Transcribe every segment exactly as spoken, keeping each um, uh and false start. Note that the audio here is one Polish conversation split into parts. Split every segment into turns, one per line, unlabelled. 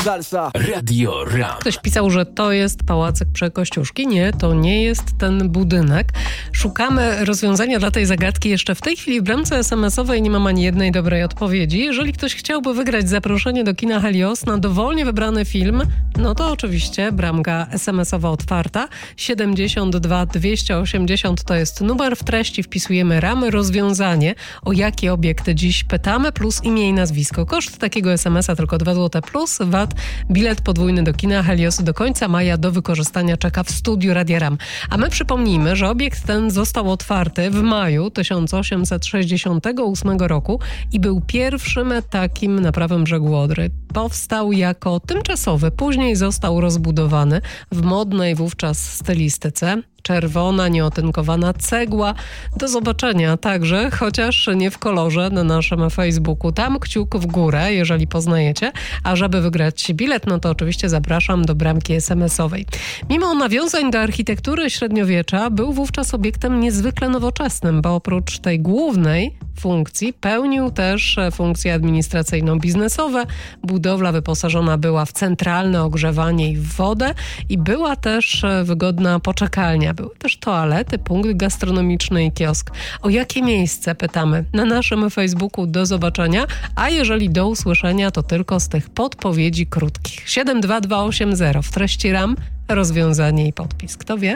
Salsa.
Radio RAM.
Ktoś pisał, że to jest pałacyk przy Kościuszki. Nie, to nie jest ten budynek. Szukamy rozwiązania dla tej zagadki. Jeszcze w tej chwili w bramce es em esowej nie mam ani jednej dobrej odpowiedzi. Jeżeli ktoś chciałby wygrać zaproszenie do kina Helios na dowolnie wybrany film, no to oczywiście bramka es em esowa otwarta. siedemdziesiąt dwa dwieście osiemdziesiąt to jest numer. W treści wpisujemy ramy rozwiązanie. O jakie obiekty dziś pytamy, plus imię i nazwisko. Koszt takiego es em esa tylko dwa złote plus V A T. Bilet podwójny do kina Helios do końca maja do wykorzystania czeka w studiu Radia RAM. A my przypomnijmy, że obiekt ten został otwarty w maju tysiąc osiemset sześćdziesiątego ósmego roku i był pierwszym takim na prawym brzegu Odry. Powstał jako tymczasowy, później został rozbudowany w modnej wówczas stylistyce. Czerwona, nieotynkowana cegła. Do zobaczenia także, chociaż nie w kolorze, na naszym Facebooku. Tam kciuk w górę, jeżeli poznajecie. A żeby wygrać bilet, no to oczywiście zapraszam do bramki es em esowej. Mimo nawiązań do architektury średniowiecza, był wówczas obiektem niezwykle nowoczesnym, bo oprócz tej głównej funkcji pełnił też funkcje administracyjno-biznesowe. Budowla wyposażona była w centralne ogrzewanie i w wodę i była też wygodna poczekalnia. Były też toalety, punkt gastronomiczny i kiosk. O jakie miejsce pytamy? Na naszym Facebooku do zobaczenia, a jeżeli do usłyszenia, to tylko z tych podpowiedzi krótkich. siedem dwa dwa osiem zero w treści RAM, rozwiązanie i podpis. Kto wie?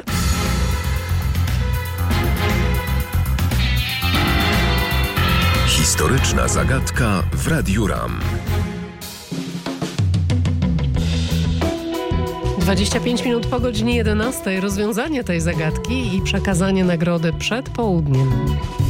Historyczna zagadka w Radiu RAM.
dwadzieścia pięć minut po godzinie jedenastej. Rozwiązanie tej zagadki i przekazanie nagrody przed południem.